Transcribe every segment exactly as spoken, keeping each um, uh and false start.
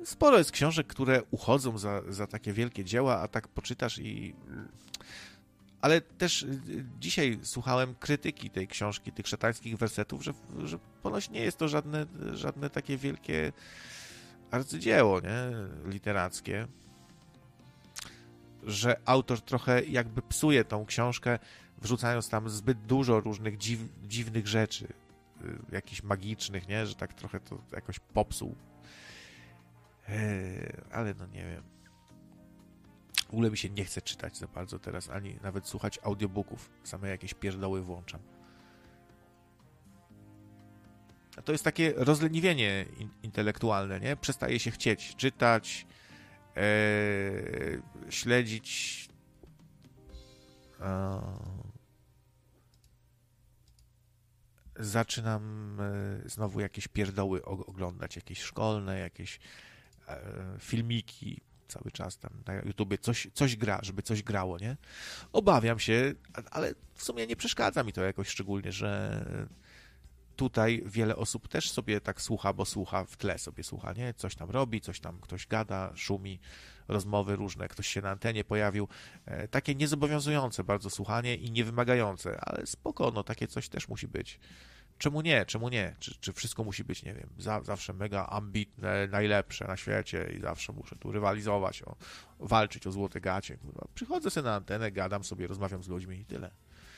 sporo jest książek, które uchodzą za, za takie wielkie dzieła, a tak poczytasz i... Ale też dzisiaj słuchałem krytyki tej książki, tych szatańskich wersetów, że, że ponoć nie jest to żadne, żadne takie wielkie arcydzieło, nie? Literackie. Że autor trochę jakby psuje tą książkę, wrzucając tam zbyt dużo różnych dziw, dziwnych rzeczy, jakichś magicznych, nie? Że tak trochę to jakoś popsuł. Eee, ale no nie wiem. W ogóle mi się nie chce czytać za bardzo teraz, ani nawet słuchać audiobooków. Same jakieś pierdoły włączam. A to jest takie rozleniwienie in- intelektualne, nie? Przestaje się chcieć czytać, e, śledzić. E, zaczynam e, znowu jakieś pierdoły oglądać, jakieś szkolne, jakieś e, filmiki. Cały czas tam na YouTubie coś, coś gra, żeby coś grało, nie? Obawiam się, ale w sumie nie przeszkadza mi to jakoś szczególnie, że tutaj wiele osób też sobie tak słucha, bo słucha w tle sobie słucha, nie? Coś tam robi, coś tam ktoś gada, szumi, rozmowy różne, ktoś się na antenie pojawił. E, takie niezobowiązujące bardzo słuchanie i niewymagające, ale spoko, no takie coś też musi być. Czemu nie? Czemu nie? Czy, czy wszystko musi być, nie wiem, za, zawsze mega ambitne, najlepsze na świecie i zawsze muszę tu rywalizować, o, walczyć o złote gacie. Kurwa. Przychodzę sobie na antenę, gadam sobie, rozmawiam z ludźmi i tyle.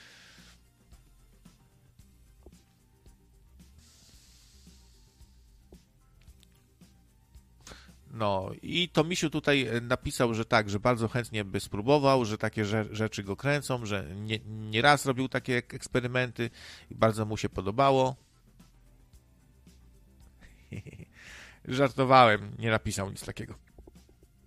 No i Tomisiu tutaj napisał, że tak, że bardzo chętnie by spróbował, że takie rzeczy go kręcą, że nie, nie raz robił takie eksperymenty i bardzo mu się podobało. Żartowałem, nie napisał nic takiego.